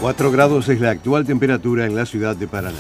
4 grados es la actual temperatura en la ciudad de Paraná.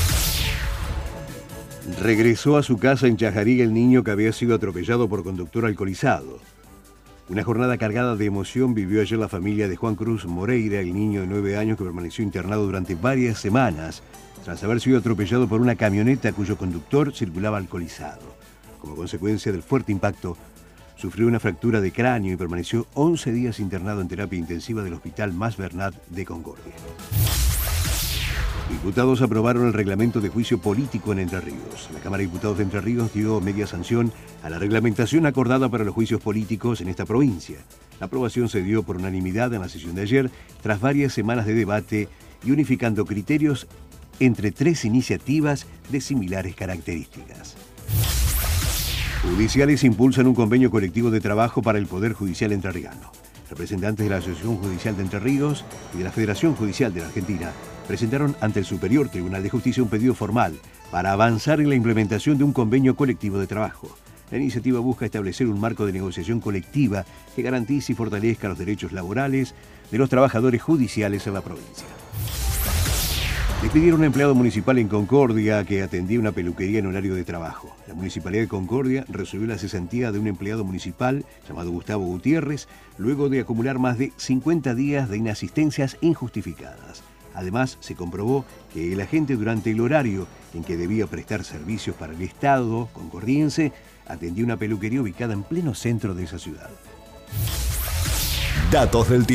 Regresó a su casa en Chajarí el niño que había sido atropellado por conductor alcoholizado. Una jornada cargada de emoción vivió ayer la familia de Juan Cruz Moreira, el niño de 9 años que permaneció internado durante varias semanas tras haber sido atropellado por una camioneta cuyo conductor circulaba alcoholizado. Como consecuencia del fuerte impacto, sufrió una fractura de cráneo y permaneció 11 días internado en terapia intensiva del Hospital Mas Bernat de Concordia. Diputados aprobaron el reglamento de juicio político en Entre Ríos. La Cámara de Diputados de Entre Ríos dio media sanción a la reglamentación acordada para los juicios políticos en esta provincia. La aprobación se dio por unanimidad en la sesión de ayer, tras varias semanas de debate y unificando criterios entre 3 iniciativas de similares características. Judiciales impulsan un convenio colectivo de trabajo para el Poder Judicial entrerriano. Representantes de la Asociación Judicial de Entre Ríos y de la Federación Judicial de la Argentina presentaron ante el Superior Tribunal de Justicia un pedido formal para avanzar en la implementación de un convenio colectivo de trabajo. La iniciativa busca establecer un marco de negociación colectiva que garantice y fortalezca los derechos laborales de los trabajadores judiciales en la provincia. Despidieron a un empleado municipal en Concordia que atendía una peluquería en horario de trabajo. La Municipalidad de Concordia resolvió la cesantía de un empleado municipal llamado Gustavo Gutiérrez luego de acumular más de 50 días de inasistencias injustificadas. Además, se comprobó que el agente durante el horario en que debía prestar servicios para el Estado concordiense atendía una peluquería ubicada en pleno centro de esa ciudad. Datos del